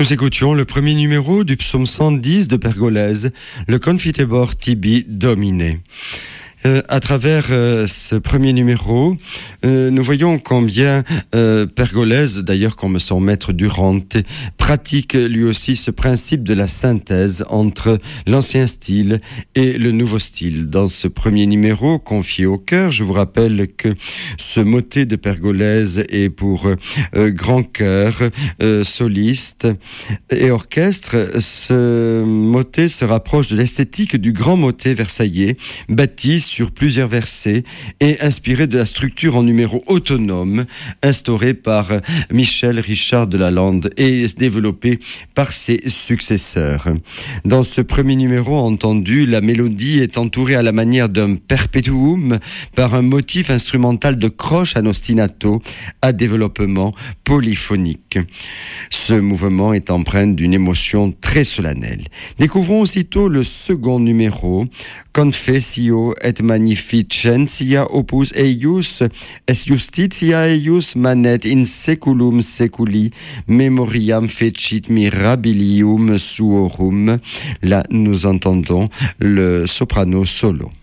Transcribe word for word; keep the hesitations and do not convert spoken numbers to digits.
Nous écoutions le premier numéro du psaume cent dix de Pergolèse, le Confitebor tibi Domine. Euh, à travers euh, ce premier numéro, euh, nous voyons combien euh, Pergolèse, d'ailleurs comme son maître Durante, pratique lui aussi ce principe de la synthèse entre l'ancien style et le nouveau style. Dans ce premier numéro confié au chœur, je vous rappelle que ce motet de Pergolèse est pour euh, grand chœur, euh, soliste et orchestre. Ce motet se rapproche de l'esthétique du grand motet versaillais, bâti sur plusieurs versets et inspiré de la structure en numéros autonomes instaurée par Michel Richard de Lalande et développée par ses successeurs. Dans ce premier numéro entendu, la mélodie est entourée à la manière d'un perpétuum par un motif instrumental de croche à ostinato à développement polyphonique. Ce mouvement est empreint d'une émotion très solennelle. Découvrons aussitôt le second numéro, Confessio et magnificentia opus eius, es justitia eius manet in seculum seculi, memoriam fecit mirabilium suorum. Là, nous entendons le soprano solo.